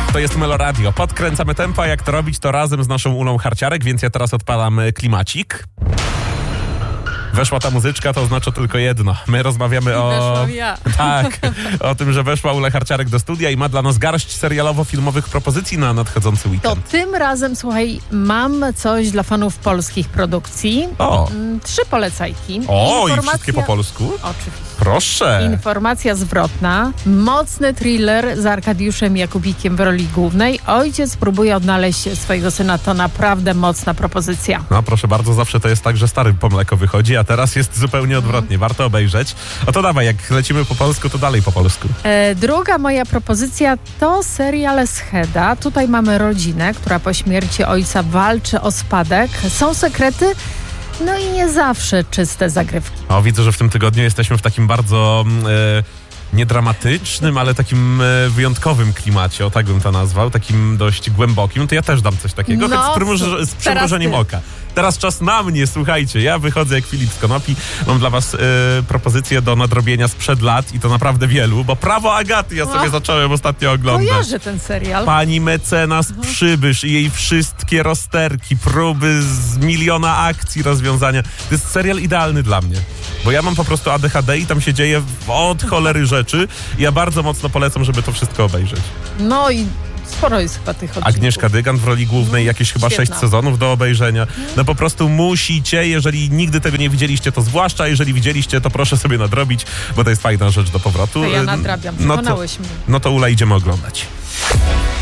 To jest Meloradio. Podkręcamy tempo, a jak to robić, to razem z naszą Ulą Harciarek, więc ja teraz odpalam klimacik. Weszła ta muzyczka, to oznacza tylko jedno. My rozmawiamy Weszłam ja. Tak, o tym, że weszła Ula Harciarek do studia i ma dla nas garść serialowo-filmowych propozycji na nadchodzący To weekend. tym razem, słuchaj, mam coś dla fanów polskich produkcji. O. 3 polecajki. O, i wszystkie po polsku? Oczywiście. Proszę. Informacja zwrotna. Mocny thriller z Arkadiuszem Jakubikiem w roli głównej. Ojciec próbuje odnaleźć swojego syna. To naprawdę mocna propozycja. No proszę bardzo, zawsze to jest tak, że stary po mleko wychodzi, a teraz jest zupełnie odwrotnie. Warto obejrzeć. O to dawaj, jak lecimy po polsku, to dalej po polsku. Druga moja propozycja to serial Scheda. Tutaj mamy rodzinę, która po śmierci ojca walczy o spadek. Są sekrety, no i nie zawsze czyste zagrywki. O, widzę, że w tym tygodniu jesteśmy w takim bardzo nie dramatycznym, ale takim wyjątkowym klimacie, o tak bym to nazwał, takim dość głębokim. To ja też dam coś takiego, No, z przymrużeniem oka. Teraz czas na mnie, słuchajcie, ja wychodzę jak Filip z Konopi. Mam dla was propozycję do nadrobienia sprzed lat i to naprawdę wielu, bo Prawo Agaty ja sobie zacząłem ostatnio oglądać. Kojarzę ten serial. Pani mecenas Przybysz i jej wszystkie rozterki, próby z miliona akcji, rozwiązania. To jest serial idealny dla mnie, bo ja mam po prostu ADHD i tam się dzieje od cholery rzeczy. Ja bardzo mocno polecam, żeby to wszystko obejrzeć. No i sporo jest chyba tych odcinków. Agnieszka Dygant w roli głównej, jakieś chyba Świetna. 6 sezonów do obejrzenia. No po prostu musicie, jeżeli nigdy tego nie widzieliście, to zwłaszcza jeżeli widzieliście, to proszę sobie nadrobić, bo to jest fajna rzecz do powrotu. A ja nadrabiam, przekonałeś mnie. No to Ula, idziemy oglądać.